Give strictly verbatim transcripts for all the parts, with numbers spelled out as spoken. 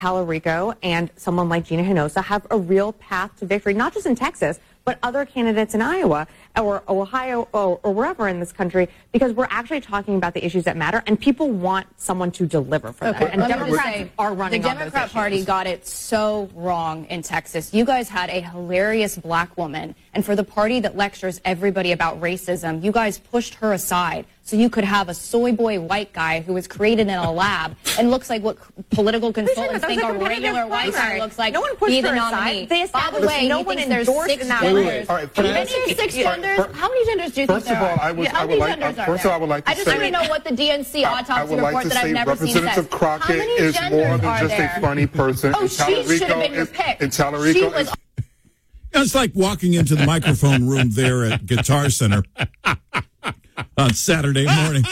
Tallarico and someone like Gina Hinojosa have a real path to victory, not just in Texas, but other candidates in Iowa or Ohio or, or wherever in this country, because we're actually talking about the issues that matter, and people want someone to deliver for okay, them. And Democrats say, are running the on those Democrat issues. Party got it so wrong in Texas. You guys had a hilarious black woman, and for the party that lectures everybody about racism, you guys pushed her aside so you could have a soy boy white guy who was created in a lab and looks like what political consultants think a regular white guy looks like. No one pushed be the her nominee. aside. They By the way, no you one think there's endorsed six in that genders? Wait, wait, all right, can I Many ask- six all right, genders? fir- How many genders do you think First of there all, are? I would, How I would many like, genders uh, are first there? of all, I would like to I just say, want to know what the D N C I, I autopsy would like report to that I've say never seen says. Representative How Crockett many is genders more than are just there? a funny person. Oh, and she should have Tallarico been your is- pick. And Tallarico She was is... It's like walking into the microphone room there at Guitar Center on Saturday morning.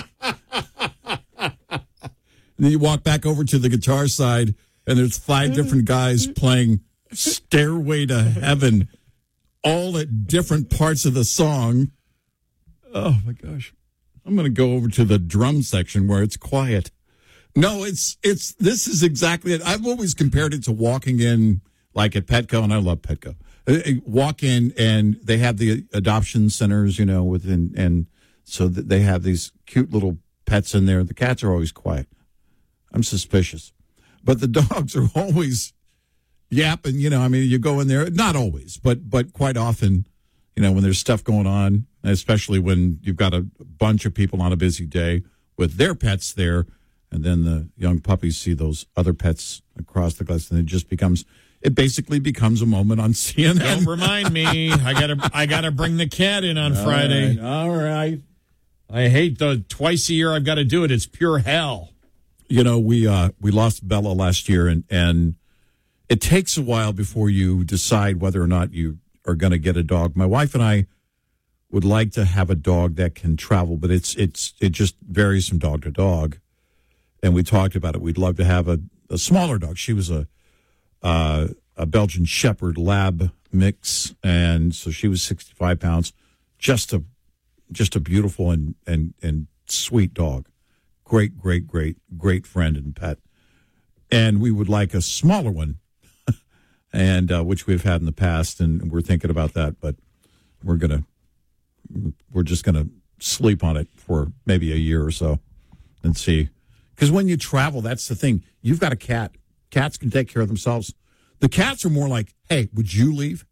And then you walk back over to the guitar side, and there's five different guys playing Stairway to Heaven, all at different parts of the song. Oh, my gosh. I'm going to go over to the drum section where it's quiet. No, it's, it's, this is exactly it. I've always compared it to walking in, like at Petco, and I love Petco. Walk in, and they have the adoption centers, you know, within, and so that they have these cute little pets in there. The cats are always quiet. I'm suspicious. But the dogs are always yapping, you know, I mean, you go in there, not always, but but quite often, you know, when there's stuff going on, especially when you've got a bunch of people on a busy day with their pets there, and then the young puppies see those other pets across the glass, and it just becomes, it basically becomes a moment on C N N. Don't remind me. I gotta I gotta bring the cat in on Friday. All right. All right. I hate the twice a year I've got to do it. It's pure hell. You know, we uh, we lost Bella last year, and, and it takes a while before you decide whether or not you are going to get a dog. My wife and I would like to have a dog that can travel, but it's it's it just varies from dog to dog. And we talked about it. We'd love to have a, a smaller dog. She was a uh, a Belgian Shepherd Lab mix, and so she was sixty-five pounds. Just a just a beautiful and and and sweet dog. Great, great, great, great friend and pet. And we would like a smaller one, and uh, which we've had in the past, and we're thinking about that. But we're gonna, we're just gonna sleep on it for maybe a year or so, and see. Because when you travel, that's the thing. You've got a cat. Cats can take care of themselves. The cats are more like, "Hey, would you leave?"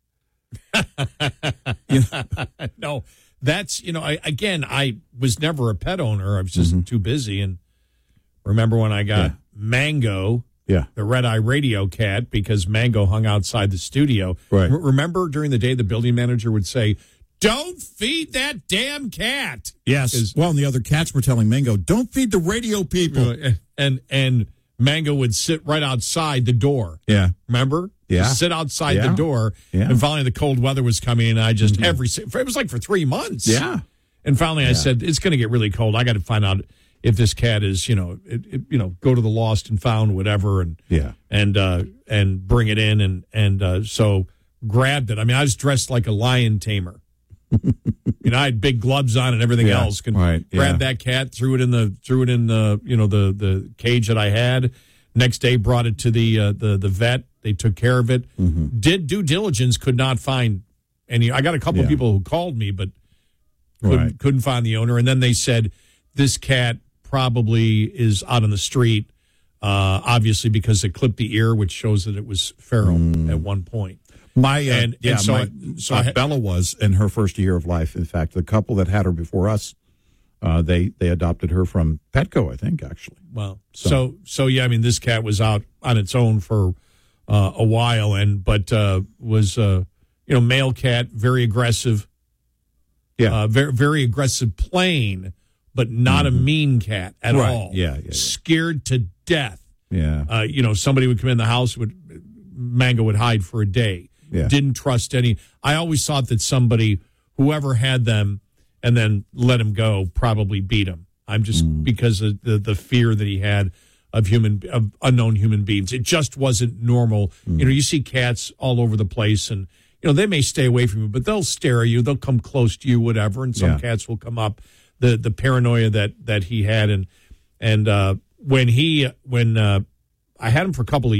You know? No. That's, you know, I, again, I was never a pet owner. I was just mm-hmm. too busy. And remember when I got yeah. Mango, yeah. the red eye radio cat, because Mango hung outside the studio. Right. R- remember during the day, the building manager would say, "Don't feed that damn cat." Yes. Well, and the other cats were telling Mango, "Don't feed the radio people." And, and Mango would sit right outside the door. Yeah. Remember? Yeah. Just sit outside yeah. the door. Yeah. And finally the cold weather was coming, and I just, mm-hmm. every, it was like for three months. Yeah. And finally yeah. I said, it's going to get really cold. I got to find out if this cat is, you know, it, it, you know, go to the lost and found, whatever. And, yeah. and, uh, and bring it in. And, and, uh, so grabbed it. I mean, I was dressed like a lion tamer. You know, I had big gloves on and everything yeah. else. Can right. grab yeah. that cat, threw it in the, threw it in the, you know, the, the cage that I had. Next day, brought it to the uh, the the vet. They took care of it. Mm-hmm. Did due diligence. Could not find any. I got a couple yeah. of people who called me, but couldn't, right. couldn't find the owner. And then they said this cat probably is out on the street, uh, obviously because it clipped the ear, which shows that it was feral mm. at one point. My uh, and, yeah, and so my, I, so uh, I, Bella was in her first year of life. In fact, the couple that had her before us, uh, they they adopted her from Petco, I think, actually. Well, so. so so yeah, I mean, this cat was out on its own for uh, a while, and but uh, was uh, you know, male cat, very aggressive, yeah, uh, very very aggressive, playing, but not mm-hmm. a mean cat at right. all. Yeah, yeah, yeah, scared to death. Yeah, uh, you know, somebody would come in the house, would Mango would hide for a day. Yeah. Didn't trust any. I always thought that somebody, whoever had them, and then let him go, probably beat him. I'm just mm. because of the, the fear that he had of human of unknown human beings. It just wasn't normal. Mm. You know, you see cats all over the place, and you know they may stay away from you, but they'll stare at you. They'll come close to you, whatever. And some yeah. cats will come up. The the paranoia that that he had, and and uh, when he when uh, I had him for a couple of